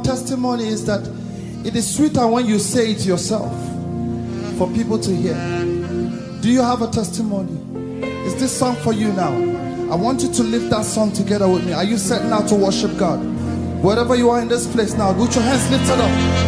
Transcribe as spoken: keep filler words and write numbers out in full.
testimony is that it is sweeter when you say it yourself for people to hear. Do you have a testimony? Is this song for you now? I want you to lift that song together with me. Are you set now to worship God? Wherever you are in this place now, put your hands lifted up.